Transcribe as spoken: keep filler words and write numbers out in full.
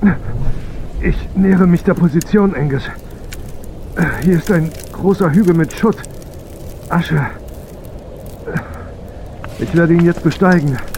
Ich nähere mich der Position, Angus. Hier ist ein großer Hügel mit Schutt. Asche. Ich werde ihn jetzt besteigen.